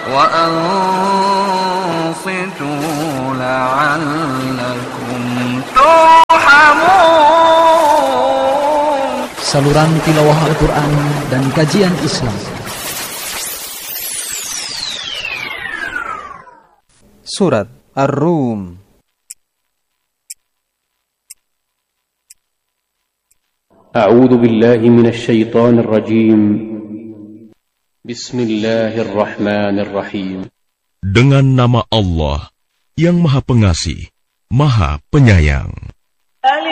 وأنصتوا لعلكم ترحمون. Saluran tilawah Al-Quran dan kajian Islam. Surat Ar-Rum. أعوذ بالله من الشيطان الرجيم. بسم الله الرحمن الرحيم. Dengan nama Allah yang Maha Pengasih, Maha Penyayang.